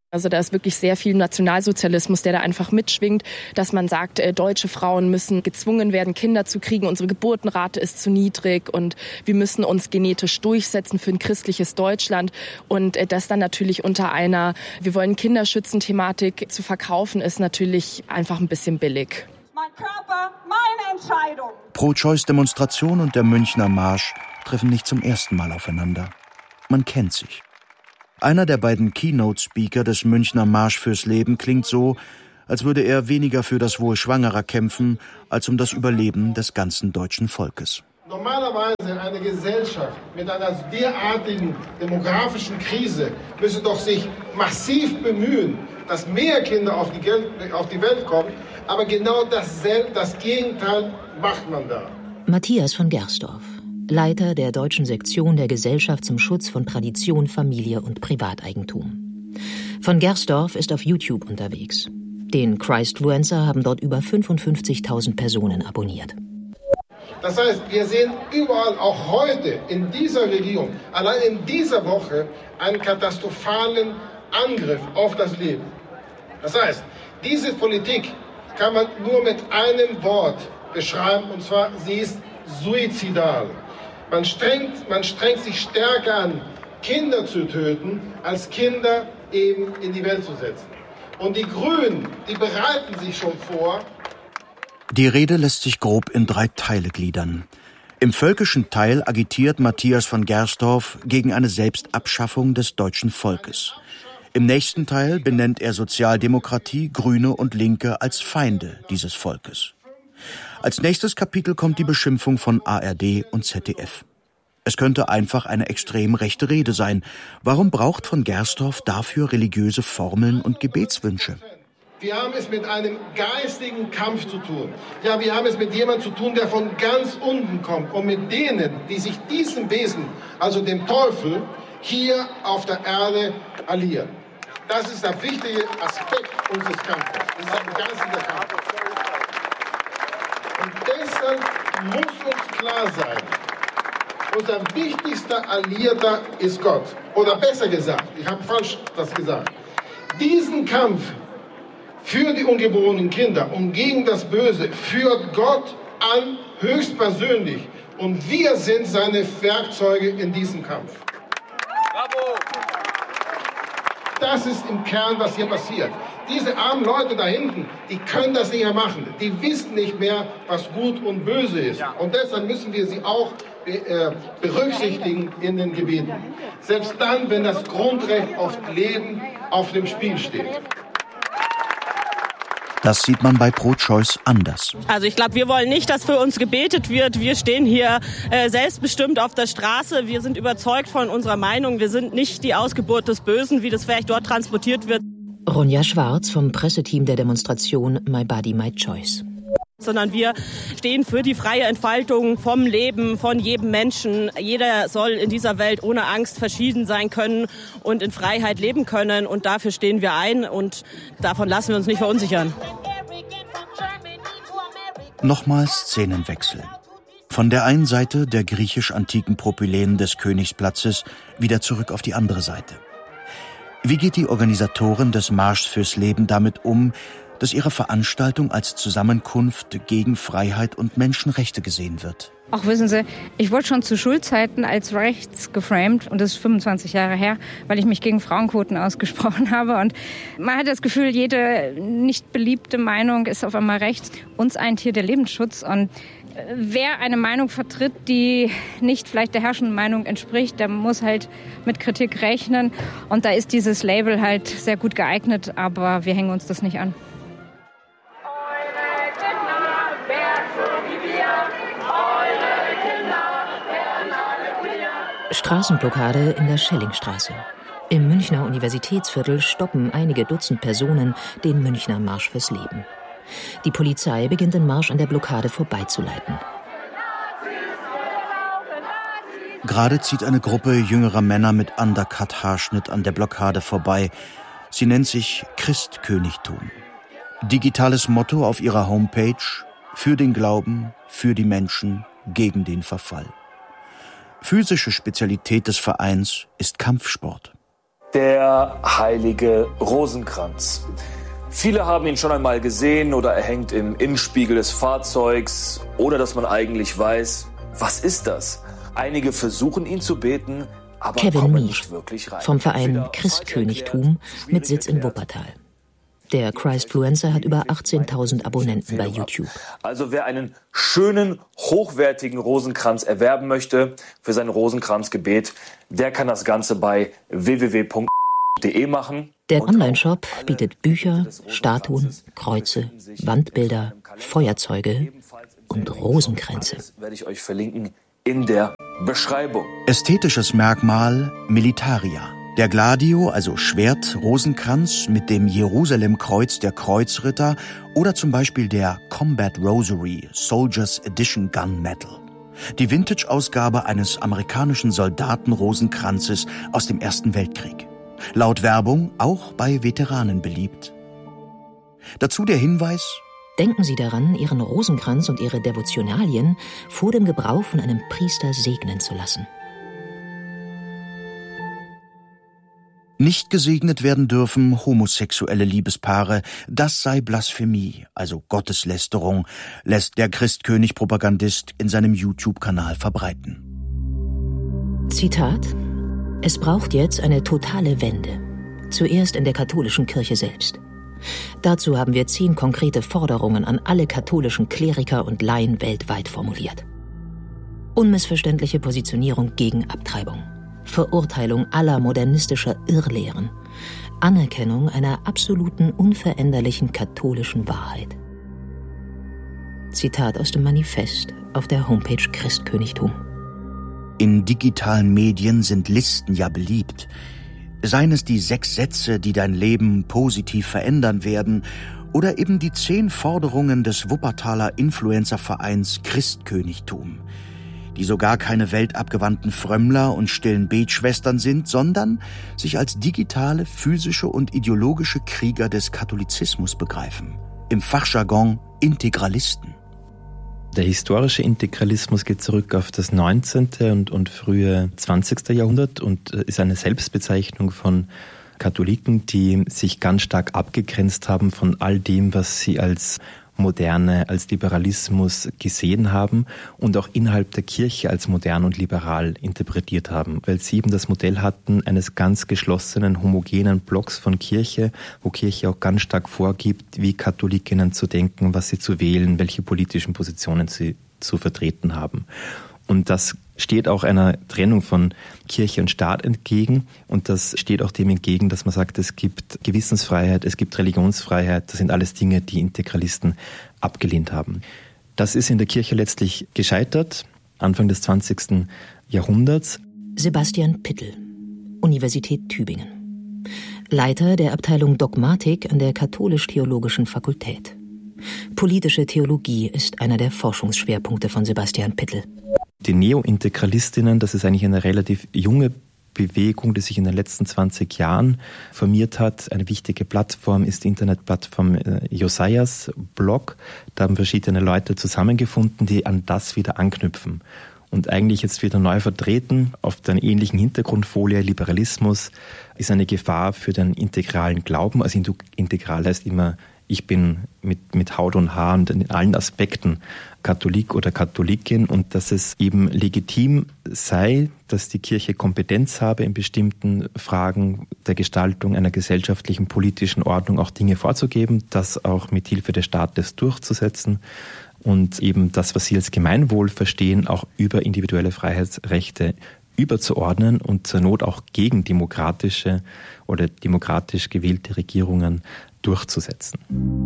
Also da ist wirklich sehr viel Nationalsozialismus, der da einfach mitschwingt, dass man sagt, deutsche Frauen müssen gezwungen werden, Kinder zu kriegen. Unsere Geburtenrate ist zu niedrig und wir müssen uns genetisch durchsetzen für ein christliches Deutschland. Und das dann natürlich unter einer "Wir wollen Kinder schützen" Thematik zu verkaufen, ist natürlich einfach ein bisschen billig. Mein Körper, meine Entscheidung. Pro-Choice-Demonstration und der Münchner Marsch treffen nicht zum ersten Mal aufeinander. Man kennt sich. Einer der beiden Keynote-Speaker des Münchner Marsch fürs Leben klingt so, als würde er weniger für das Wohl Schwangerer kämpfen, als um das Überleben des ganzen deutschen Volkes. Normalerweise eine Gesellschaft mit einer derartigen demografischen Krise müsse doch sich massiv bemühen, dass mehr Kinder auf die Welt kommen. Aber genau das Gegenteil macht man da. Matthias von Gersdorf, Leiter der deutschen Sektion der Gesellschaft zum Schutz von Tradition, Familie und Privateigentum. Von Gersdorf ist auf YouTube unterwegs. Den Christfluencer haben dort über 55.000 Personen abonniert. Das heißt, wir sehen überall, auch heute in dieser Region, allein in dieser Woche, einen katastrophalen Angriff auf das Leben. Das heißt, diese Politik kann man nur mit einem Wort beschreiben, und zwar, sie ist suizidal. Man strengt sich stärker an, Kinder zu töten, als Kinder eben in die Welt zu setzen. Und die Grünen, die bereiten sich schon vor. Die Rede lässt sich grob in 3 Teile gliedern. Im völkischen Teil agitiert Matthias von Gersdorf gegen eine Selbstabschaffung des deutschen Volkes. Im nächsten Teil benennt er Sozialdemokratie, Grüne und Linke als Feinde dieses Volkes. Als nächstes Kapitel kommt die Beschimpfung von ARD und ZDF. Es könnte einfach eine extrem rechte Rede sein. Warum braucht von Gersdorf dafür religiöse Formeln und Gebetswünsche? Wir haben es mit einem geistigen Kampf zu tun. Ja, wir haben es mit jemandem zu tun, der von ganz unten kommt. Und mit denen, die sich diesem Wesen, also dem Teufel, hier auf der Erde alliieren. Das ist der wichtige Aspekt unseres Kampfes. Das ist ein geistiger Kampf. Und deshalb muss uns klar sein, unser wichtigster Alliierter ist Gott. Oder besser gesagt, ich habe falsch das gesagt. Diesen Kampf für die ungeborenen Kinder und gegen das Böse führt Gott an, höchstpersönlich. Und wir sind seine Werkzeuge in diesem Kampf. Bravo! Das ist im Kern, was hier passiert. Diese armen Leute da hinten, die können das nicht mehr machen. Die wissen nicht mehr, was gut und böse ist. Und deshalb müssen wir sie auch berücksichtigen in den Gebeten. Selbst dann, wenn das Grundrecht auf Leben auf dem Spiel steht. Das sieht man bei Pro-Choice anders. Also ich glaube, wir wollen nicht, dass für uns gebetet wird. Wir stehen hier selbstbestimmt auf der Straße. Wir sind überzeugt von unserer Meinung. Wir sind nicht die Ausgeburt des Bösen, wie das vielleicht dort transportiert wird. Ronja Schwarz vom Presseteam der Demonstration My Body, My Choice. Sondern wir stehen für die freie Entfaltung vom Leben, von jedem Menschen. Jeder soll in dieser Welt ohne Angst verschieden sein können und in Freiheit leben können. Und dafür stehen wir ein und davon lassen wir uns nicht verunsichern. Nochmals Szenenwechsel. Von der einen Seite der griechisch-antiken Propyläen des Königsplatzes wieder zurück auf die andere Seite. Wie geht die Organisatorin des Marschs fürs Leben damit um, dass ihre Veranstaltung als Zusammenkunft gegen Freiheit und Menschenrechte gesehen wird? Ach, wissen Sie, ich wurde schon zu Schulzeiten als rechts geframed und das ist 25 Jahre her, weil ich mich gegen Frauenquoten ausgesprochen habe. Und man hat das Gefühl, jede nicht beliebte Meinung ist auf einmal rechts. Uns eint hier der Lebensschutz und wer eine Meinung vertritt, die nicht vielleicht der herrschenden Meinung entspricht, der muss halt mit Kritik rechnen. Und da ist dieses Label halt sehr gut geeignet, aber wir hängen uns das nicht an. Straßenblockade in der Schellingstraße. Im Münchner Universitätsviertel stoppen einige Dutzend Personen den Münchner Marsch fürs Leben. Die Polizei beginnt den Marsch an der Blockade vorbeizuleiten. Gerade zieht eine Gruppe jüngerer Männer mit Undercut-Haarschnitt an der Blockade vorbei. Sie nennt sich Christkönigtum. Digitales Motto auf ihrer Homepage: für den Glauben, für die Menschen, gegen den Verfall. Physische Spezialität des Vereins ist Kampfsport. Der heilige Rosenkranz. Viele haben ihn schon einmal gesehen oder er hängt im Innenspiegel des Fahrzeugs, oder dass man eigentlich weiß, was ist das? Einige versuchen ihn zu beten, aber Kevin kommen Mee nicht wirklich rein. vom Verein Christkönigtum mit Sitz in Wuppertal. Der Christfluencer hat über 18.000 Abonnenten bei YouTube. Also wer einen schönen, hochwertigen Rosenkranz erwerben möchte für sein Rosenkranzgebet, der kann das Ganze bei www.de machen. Der Onlineshop bietet Bücher, Statuen, Kreuze, Wandbilder, Feuerzeuge und Rosenkränze. Das werde ich euch verlinken in der Beschreibung. Ästhetisches Merkmal Militaria. Der Gladio, also Schwert, Rosenkranz mit dem Jerusalem-Kreuz der Kreuzritter oder zum Beispiel der Combat Rosary Soldiers Edition Gunmetal. Die Vintage-Ausgabe eines amerikanischen Soldatenrosenkranzes aus dem Ersten Weltkrieg. Laut Werbung auch bei Veteranen beliebt. Dazu der Hinweis: Denken Sie daran, Ihren Rosenkranz und Ihre Devotionalien vor dem Gebrauch von einem Priester segnen zu lassen. Nicht gesegnet werden dürfen homosexuelle Liebespaare. Das sei Blasphemie, also Gotteslästerung, lässt der Christkönig-Propagandist in seinem YouTube-Kanal verbreiten. Zitat: Es braucht jetzt eine totale Wende. Zuerst in der katholischen Kirche selbst. Dazu haben wir 10 konkrete Forderungen an alle katholischen Kleriker und Laien weltweit formuliert. Unmissverständliche Positionierung gegen Abtreibung. Verurteilung aller modernistischer Irrlehren, Anerkennung einer absoluten, unveränderlichen katholischen Wahrheit. Zitat aus dem Manifest auf der Homepage Christkönigtum. In digitalen Medien sind Listen ja beliebt. Seien es die 6 Sätze, die dein Leben positiv verändern werden, oder eben die 10 Forderungen des Wuppertaler Influencervereins Christkönigtum, die sogar keine weltabgewandten Frömmler und stillen Betschwestern sind, sondern sich als digitale, physische und ideologische Krieger des Katholizismus begreifen. Im Fachjargon Integralisten. Der historische Integralismus geht zurück auf das 19. und frühe 20. Jahrhundert und ist eine Selbstbezeichnung von Katholiken, die sich ganz stark abgegrenzt haben von all dem, was sie als Moderne, als Liberalismus gesehen haben und auch innerhalb der Kirche als modern und liberal interpretiert haben, weil sie eben das Modell hatten eines ganz geschlossenen, homogenen Blocks von Kirche, wo Kirche auch ganz stark vorgibt, wie Katholikinnen zu denken, was sie zu wählen, welche politischen Positionen sie zu vertreten haben. Und das steht auch einer Trennung von Kirche und Staat entgegen. Und das steht auch dem entgegen, dass man sagt, es gibt Gewissensfreiheit, es gibt Religionsfreiheit. Das sind alles Dinge, die Integralisten abgelehnt haben. Das ist in der Kirche letztlich gescheitert, Anfang des 20. Jahrhunderts. Sebastian Pittel, Universität Tübingen. Leiter der Abteilung Dogmatik an der Katholisch-Theologischen Fakultät. Politische Theologie ist einer der Forschungsschwerpunkte von Sebastian Pittel. Die Neo-Integralistinnen, das ist eigentlich eine relativ junge Bewegung, die sich in den letzten 20 Jahren formiert hat. Eine wichtige Plattform ist die Internetplattform Josias Blog. Da haben verschiedene Leute zusammengefunden, die an das wieder anknüpfen. Und eigentlich jetzt wieder neu vertreten, auf der ähnlichen Hintergrundfolie, Liberalismus ist eine Gefahr für den integralen Glauben. Also integral heißt immer, ich bin mit Haut und Haar und in allen Aspekten Katholik oder Katholikin und dass es eben legitim sei, dass die Kirche Kompetenz habe in bestimmten Fragen der Gestaltung einer gesellschaftlichen, politischen Ordnung auch Dinge vorzugeben, das auch mit Hilfe des Staates durchzusetzen und eben das, was sie als Gemeinwohl verstehen, auch über individuelle Freiheitsrechte überzuordnen und zur Not auch gegen demokratische oder demokratisch gewählte Regierungen durchzusetzen.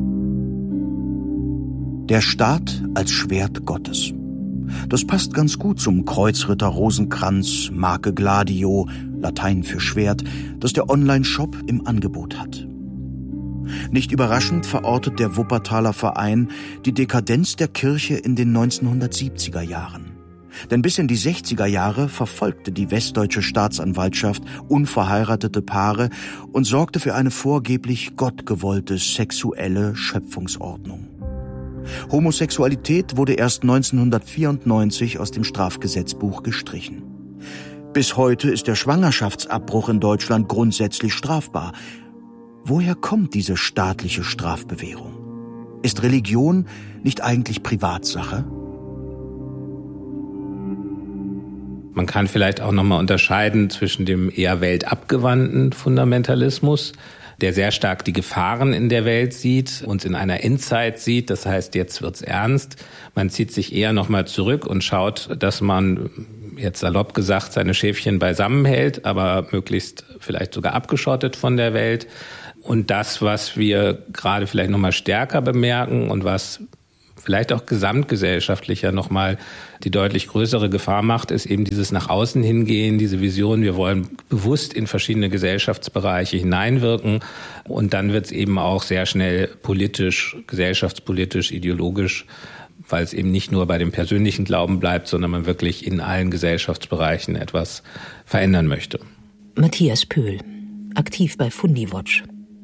Der Staat als Schwert Gottes. Das passt ganz gut zum Kreuzritter Rosenkranz, Marke Gladio, Latein für Schwert, das der Online-Shop im Angebot hat. Nicht überraschend verortet der Wuppertaler Verein die Dekadenz der Kirche in den 1970er Jahren. Denn bis in die 60er Jahre verfolgte die westdeutsche Staatsanwaltschaft unverheiratete Paare und sorgte für eine vorgeblich gottgewollte sexuelle Schöpfungsordnung. Homosexualität wurde erst 1994 aus dem Strafgesetzbuch gestrichen. Bis heute ist der Schwangerschaftsabbruch in Deutschland grundsätzlich strafbar. Woher kommt diese staatliche Strafbewährung? Ist Religion nicht eigentlich Privatsache? Man kann vielleicht auch nochmal unterscheiden zwischen dem eher weltabgewandten Fundamentalismus, der sehr stark die Gefahren in der Welt sieht, uns in einer Endzeit sieht. Das heißt, jetzt wird's ernst. Man zieht sich eher nochmal zurück und schaut, dass man, jetzt salopp gesagt, seine Schäfchen beisammen hält, aber möglichst vielleicht sogar abgeschottet von der Welt. Und das, was wir gerade vielleicht nochmal stärker bemerken und was vielleicht auch gesamtgesellschaftlicher nochmal die deutlich größere Gefahr macht, ist eben dieses nach außen hingehen, diese Vision, wir wollen bewusst in verschiedene Gesellschaftsbereiche hineinwirken und dann wird es eben auch sehr schnell politisch, gesellschaftspolitisch, ideologisch, weil es eben nicht nur bei dem persönlichen Glauben bleibt, sondern man wirklich in allen Gesellschaftsbereichen etwas verändern möchte. Matthias Pöhl, aktiv bei Fundiwatch.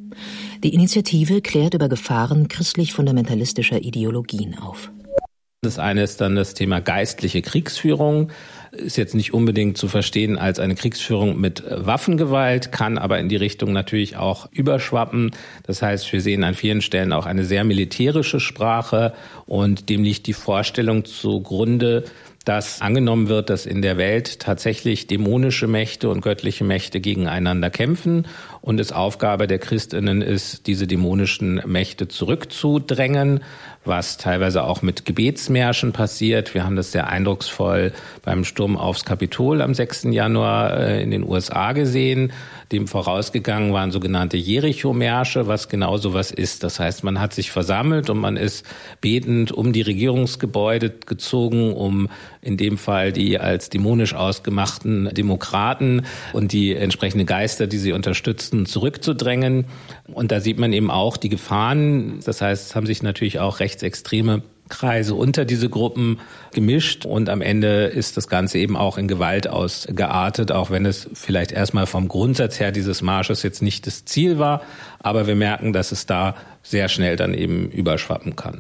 Die Initiative klärt über Gefahren christlich-fundamentalistischer Ideologien auf. Das eine ist dann das Thema geistliche Kriegsführung. Ist jetzt nicht unbedingt zu verstehen als eine Kriegsführung mit Waffengewalt, kann aber in die Richtung natürlich auch überschwappen. Das heißt, wir sehen an vielen Stellen auch eine sehr militärische Sprache und dem liegt die Vorstellung zugrunde, dass angenommen wird, dass in der Welt tatsächlich dämonische Mächte und göttliche Mächte gegeneinander kämpfen und es Aufgabe der Christinnen ist, diese dämonischen Mächte zurückzudrängen, was teilweise auch mit Gebetsmärschen passiert. Wir haben das sehr eindrucksvoll beim Sturm aufs Kapitol am 6. Januar in den USA gesehen. Dem vorausgegangen waren sogenannte Jericho-Märsche, was genau sowas ist. Das heißt, man hat sich versammelt und man ist betend um die Regierungsgebäude gezogen, um in dem Fall die als dämonisch ausgemachten Demokraten und die entsprechenden Geister, die sie unterstützten, zurückzudrängen. Und da sieht man eben auch die Gefahren. Das heißt, es haben sich natürlich auch rechtsextreme Kreise unter diese Gruppen gemischt und am Ende ist das Ganze eben auch in Gewalt ausgeartet, auch wenn es vielleicht erstmal vom Grundsatz her dieses Marsches jetzt nicht das Ziel war, aber wir merken, dass es da sehr schnell dann eben überschwappen kann.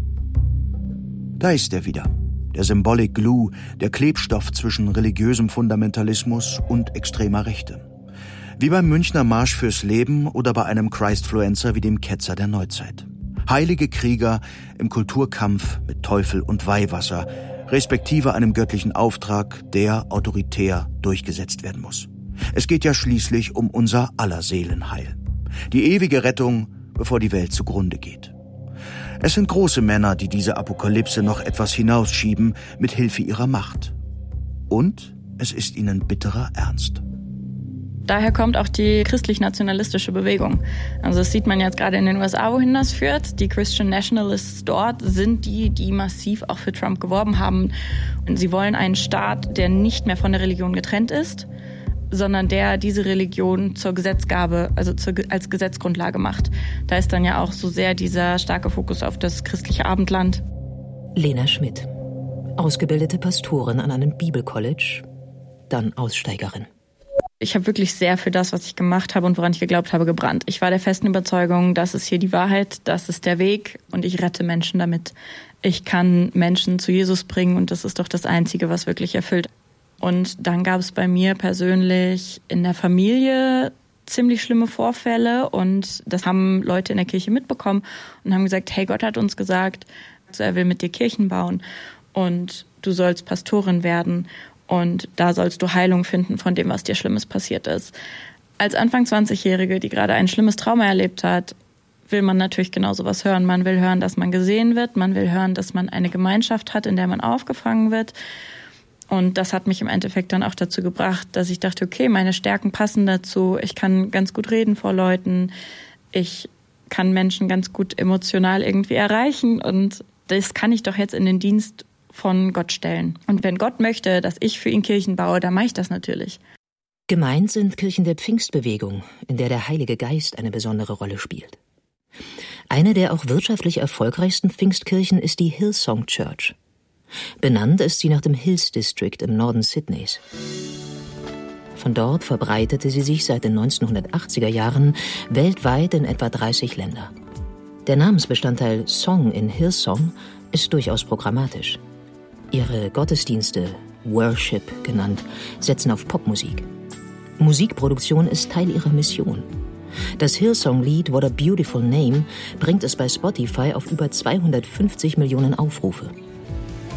Da ist er wieder, der Symbolic Glue, der Klebstoff zwischen religiösem Fundamentalismus und extremer Rechte. Wie beim Münchner Marsch fürs Leben oder bei einem Christfluencer wie dem Ketzer der Neuzeit. Heilige Krieger im Kulturkampf mit Teufel und Weihwasser, respektive einem göttlichen Auftrag, der autoritär durchgesetzt werden muss. Es geht ja schließlich um unser aller Seelenheil. Die ewige Rettung, bevor die Welt zugrunde geht. Es sind große Männer, die diese Apokalypse noch etwas hinausschieben mit Hilfe ihrer Macht. Und es ist ihnen bitterer Ernst. Daher kommt auch die christlich-nationalistische Bewegung. Also das sieht man jetzt gerade in den USA, wohin das führt. Die Christian Nationalists dort sind die massiv auch für Trump geworben haben. Und sie wollen einen Staat, der nicht mehr von der Religion getrennt ist, sondern der diese Religion zur Gesetzgabe, also als Gesetzgrundlage macht. Da ist dann ja auch so sehr dieser starke Fokus auf das christliche Abendland. Lena Schmidt, ausgebildete Pastorin an einem Bibelcollege, dann Aussteigerin. Ich habe wirklich sehr für das, was ich gemacht habe und woran ich geglaubt habe, gebrannt. Ich war der festen Überzeugung, das ist hier die Wahrheit, das ist der Weg und ich rette Menschen damit. Ich kann Menschen zu Jesus bringen und das ist doch das Einzige, was wirklich erfüllt. Und dann gab es bei mir persönlich in der Familie ziemlich schlimme Vorfälle und das haben Leute in der Kirche mitbekommen und haben gesagt, hey, Gott hat uns gesagt, er will mit dir Kirchen bauen und du sollst Pastorin werden. Und da sollst du Heilung finden von dem, was dir Schlimmes passiert ist. Als Anfang 20-Jährige, die gerade ein schlimmes Trauma erlebt hat, will man natürlich genau sowas hören. Man will hören, dass man gesehen wird. Man will hören, dass man eine Gemeinschaft hat, in der man aufgefangen wird. Und das hat mich im Endeffekt dann auch dazu gebracht, dass ich dachte, okay, meine Stärken passen dazu. Ich kann ganz gut reden vor Leuten. Ich kann Menschen ganz gut emotional irgendwie erreichen. Und das kann ich doch jetzt in den Dienst von Gott stellen. Und wenn Gott möchte, dass ich für ihn Kirchen baue, dann mache ich das natürlich. Gemeint sind Kirchen der Pfingstbewegung, in der der Heilige Geist eine besondere Rolle spielt. Eine der auch wirtschaftlich erfolgreichsten Pfingstkirchen ist die Hillsong Church. Benannt ist sie nach dem Hills District im Norden Sydneys. Von dort verbreitete sie sich seit den 1980er Jahren weltweit in etwa 30 Länder. Der Namensbestandteil Song in Hillsong ist durchaus programmatisch. Ihre Gottesdienste, Worship genannt, setzen auf Popmusik. Musikproduktion ist Teil ihrer Mission. Das Hillsong-Lied What a Beautiful Name bringt es bei Spotify auf über 250 Millionen Aufrufe.